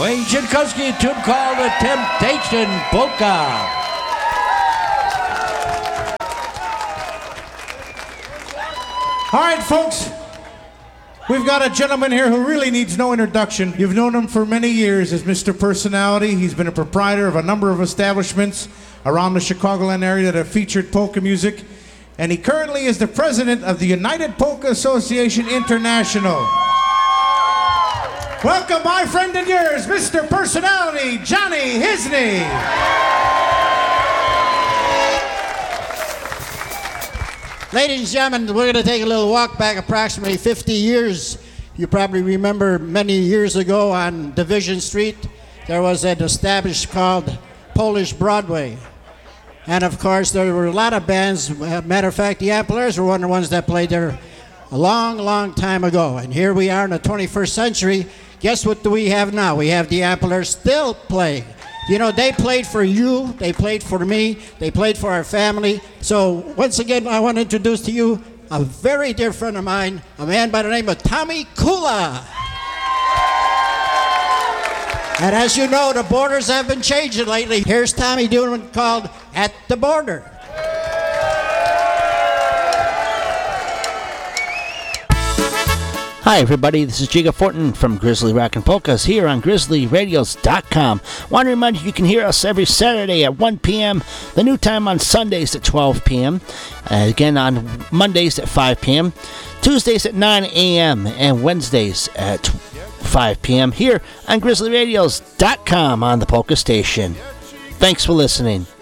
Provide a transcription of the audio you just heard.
Wayne Jankowski, a tune called The Temptation Polka. All right, folks, we've got a gentleman here who really needs no introduction. You've known him for many years as Mr. Personality. He's been a proprietor of a number of establishments around the Chicagoland area that have featured polka music, and he currently is the president of the United Polka Association International. Welcome, my friend and yours, Mr. Personality, Johnny Hisney. Ladies and gentlemen, we're going to take a little walk back approximately 50 years. You probably remember many years ago on Division Street, there was an establishment called Polish Broadway. And of course, there were a lot of bands. Matter of fact, the Ampliers were one of the ones that played there a long, long time ago. And here we are in the 21st century. Guess what do we have now? We have the Ampliers still playing. You know, they played for you, they played for me, they played for our family. So once again, I want to introduce to you a very dear friend of mine, a man by the name of Tommy Kula. And as you know, the borders have been changing lately. Here's Tommy doing what's called At the Border. Hi everybody, this is Jiga Fortin from Grizzly Rockin' Polkas here on GrizzlyRadios.com. Want to remind you can hear us every Saturday at 1 p.m., the new time on Sundays at 12 p.m., again on Mondays at 5 p.m., Tuesdays at 9 a.m., and Wednesdays at 5 p.m. here on GrizzlyRadios.com on the Polka Station. Thanks for listening.